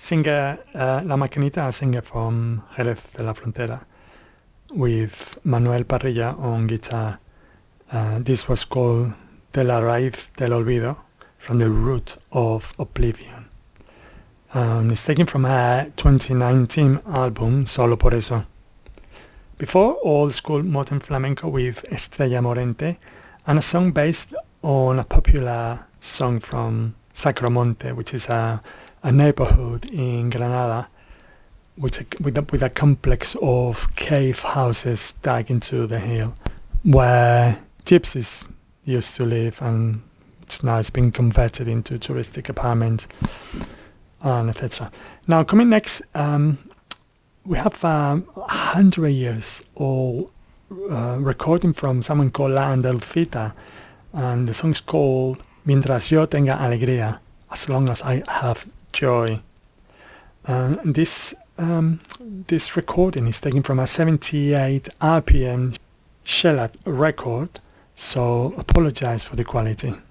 singer, La Maquinita, a singer from Jerez de la Frontera, with Manuel Parrilla on guitar. This was called De la Raíz del Olvido, from the root of oblivion. It's taken from a 2019 album, Solo Por Eso. Before, old school modern flamenco with Estrella Morente, and a song based on a popular song from Sacromonte, which is a neighborhood in Granada, with a complex of cave houses dug into the hill, where gypsies used to live, and now it's been converted into touristic apartments, and etc. Now, coming next, we have 100 years old recording from someone called La Andalucita, and the song's called Mientras yo tenga alegría, as long as I have joy. This recording is taken from a 78 RPM shellac record, so apologize for the quality.